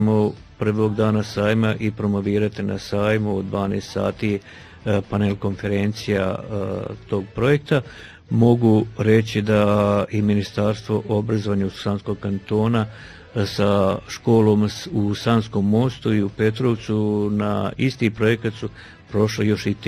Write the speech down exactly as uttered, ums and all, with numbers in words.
prvog dana sajma i promovirati na sajmu od dvanaest sati panel konferencija tog projekta. Mogu reći da i Ministarstvo obrazovanja Sanskog kantona sa školom u Sanskom Mostu i u Petrovcu na isti projekat su prošlo još i te